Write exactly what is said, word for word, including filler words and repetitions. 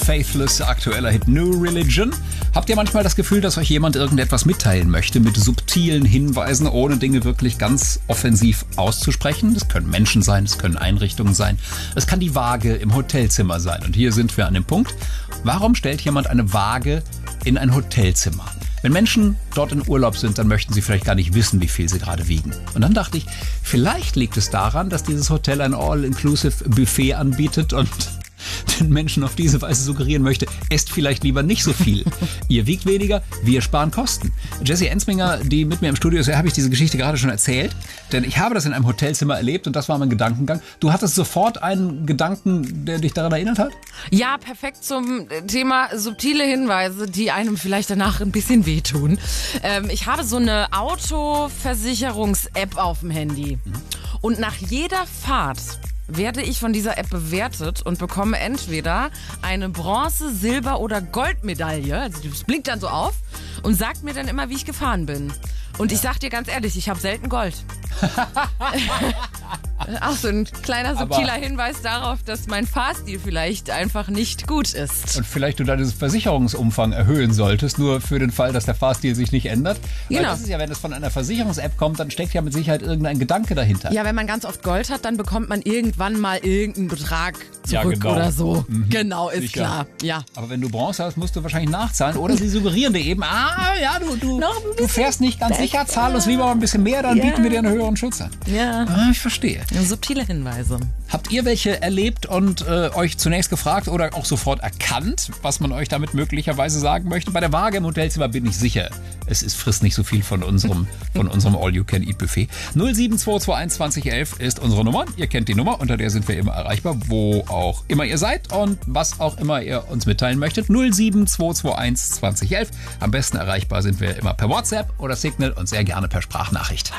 Faithless, aktueller Hit New Religion. Habt ihr manchmal das Gefühl, dass euch jemand irgendetwas mitteilen möchte mit subtilen Hinweisen, ohne Dinge wirklich ganz offensiv auszusprechen? Das können Menschen sein, es können Einrichtungen sein, es kann die Waage im Hotelzimmer sein. Und hier sind wir an dem Punkt, warum stellt jemand eine Waage in ein Hotelzimmer? Wenn Menschen dort in Urlaub sind, dann möchten sie vielleicht gar nicht wissen, wie viel sie gerade wiegen. Und dann dachte ich, vielleicht liegt es daran, dass dieses Hotel ein All-Inclusive-Buffet anbietet und den Menschen auf diese Weise suggerieren möchte, esst vielleicht lieber nicht so viel. Ihr wiegt weniger, wir sparen Kosten. Jessie Ensminger, die mit mir im Studio ist, habe ich diese Geschichte gerade schon erzählt, denn ich habe das in einem Hotelzimmer erlebt und das war mein Gedankengang. Du hattest sofort einen Gedanken, der dich daran erinnert hat? Ja, perfekt zum Thema subtile Hinweise, die einem vielleicht danach ein bisschen wehtun. Ähm, ich habe so eine Autoversicherungs-App auf dem Handy und nach jeder Fahrt werde ich von dieser App bewertet und bekomme entweder eine Bronze-, Silber- oder Goldmedaille, also das blinkt dann so auf und sagt mir dann immer, wie ich gefahren bin. Und ich sag dir ganz ehrlich, ich habe selten Gold. Auch so ein kleiner subtiler Aber Hinweis darauf, dass mein Fahrstil vielleicht einfach nicht gut ist. Und vielleicht du deinen Versicherungsumfang erhöhen solltest, nur für den Fall, dass der Fahrstil sich nicht ändert. Weil genau. Das ist ja, wenn es von einer Versicherungs-App kommt, dann steckt ja mit Sicherheit irgendein Gedanke dahinter. Ja, wenn man ganz oft Gold hat, dann bekommt man irgendwann mal irgendeinen Betrag zurück ja, genau. oder so. Mhm. Genau, ist Sicher. klar. Ja. Aber wenn du Bronze hast, musst du wahrscheinlich nachzahlen. Oder sie suggerieren dir eben, ah ja, du, du, du fährst nicht ganz sicher, zahl uns lieber ein bisschen mehr, dann ja. bieten wir dir einen höheren Schutz an. Ja. Ah, ich verstehe. Subtile Hinweise. Habt ihr welche erlebt und äh, euch zunächst gefragt oder auch sofort erkannt, was man euch damit möglicherweise sagen möchte? Bei der Waage im Hotelzimmer bin ich sicher, es ist, frisst nicht so viel von unserem, von unserem All-You-Can-Eat-Buffet. null sieben zwei zwei eins zwanzig elf ist unsere Nummer. Ihr kennt die Nummer, unter der sind wir immer erreichbar, wo auch immer ihr seid und was auch immer ihr uns mitteilen möchtet. null sieben zwei zwei eins zwanzig elf. Am besten erreichbar sind wir immer per WhatsApp oder Signal und sehr gerne per Sprachnachricht.